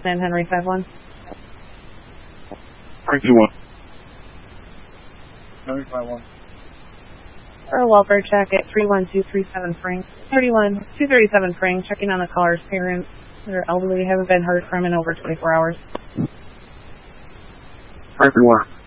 San Henry 5-1. Frank 2-1. Henry 5-1. Welfare check at 31237 Frank. 237 Frank, checking on the caller's parents. They're elderly, haven't been heard from in over 24 hours. Frank 3-1.